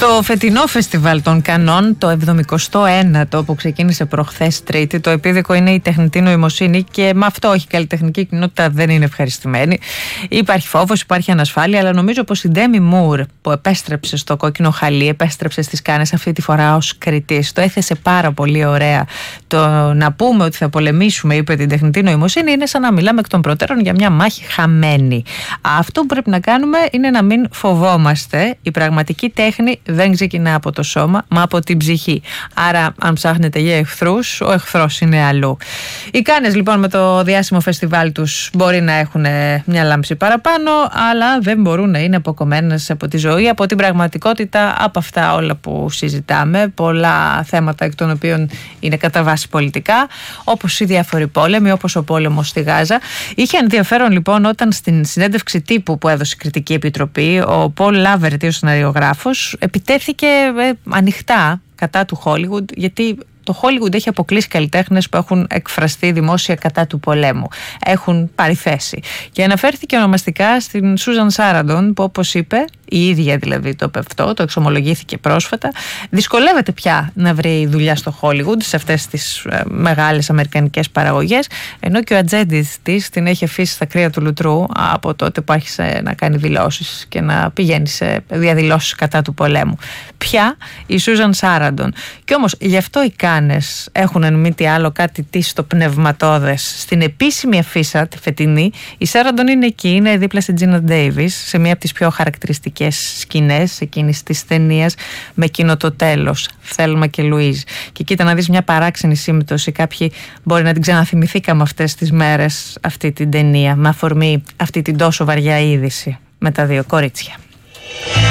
Στο φετινό φεστιβάλ των Κανών, το 79ο που ξεκίνησε προχθές Τρίτη, το επίδικο είναι η τεχνητή νοημοσύνη και με αυτό όχι, η καλλιτεχνική κοινότητα δεν είναι ευχαριστημένη. Υπάρχει φόβος, υπάρχει ανασφάλεια, αλλά νομίζω πως η Ντέμι Μουρ που επέστρεψε στο κόκκινο χαλί, επέστρεψε στις Κάνες αυτή τη φορά ως κριτής, το έθεσε πάρα πολύ ωραία. Το να πούμε ότι θα πολεμήσουμε, είπε, την τεχνητή νοημοσύνη είναι σαν να μιλάμε εκ των προτέρων για μια μάχη χαμένη. Αυτό που πρέπει να κάνουμε είναι να μην φοβόμαστε. Η πραγματική τέχνη δεν ξεκινά από το σώμα, μα από την ψυχή. Άρα, αν ψάχνετε για εχθρούς, ο εχθρός είναι αλλού. Οι Κάνες, λοιπόν, με το διάσημο φεστιβάλ τους μπορεί να έχουν μια λάμψη παραπάνω, αλλά δεν μπορούν να είναι αποκομμένες από τη ζωή, από την πραγματικότητα, από αυτά όλα που συζητάμε. Πολλά θέματα εκ των οποίων είναι κατά βάση πολιτικά, όπως οι διάφοροι πόλεμοι, όπως ο πόλεμος στη Γάζα. Είχε ενδιαφέρον, λοιπόν, όταν στην συνέντευξη τύπου που έδωσε η Κριτική Επιτροπή, ο Πολ Λάβερτ, ο σεναριογράφος, επιτέθηκε ανοιχτά κατά του Hollywood, γιατί το Hollywood έχει αποκλείσει καλλιτέχνες που έχουν εκφραστεί δημόσια κατά του πολέμου. Έχουν πάρει θέση. Και αναφέρθηκε ονομαστικά στην Σούζαν Σάραντον, που, όπως είπε, η ίδια δηλαδή το εξομολογήθηκε πρόσφατα, δυσκολεύεται πια να βρει δουλειά στο Hollywood, σε αυτές τις μεγάλες αμερικανικές παραγωγές, ενώ και ο ατζέντης της την έχει αφήσει στα κρύα του λουτρού από τότε που άρχισε να κάνει δηλώσεις και να πηγαίνει σε διαδηλώσεις κατά του πολέμου. Πια η Σούζαν Σάραντον. Και όμως γι' αυτό οι Κάνες έχουν εν μη τι άλλο κάτι τι στο πνευματώδες. Στην επίσημη αφίσα τη φετινή, η Σάραντον είναι εκεί, είναι δίπλα στην Τζίνα Ντέιβις, σε μία από τις πιο χαρακτηριστικές σκηνές εκείνης της ταινίας, με εκείνο το τέλος, Θέλμα και Λουίζ. Και κοίτα να δεις μια παράξενη σύμπτωση. Κάποιοι μπορεί να την ξαναθυμηθήκαμε αυτές τις μέρες, αυτή την ταινία, με αφορμή αυτή την τόσο βαριά είδηση με τα δύο κορίτσια.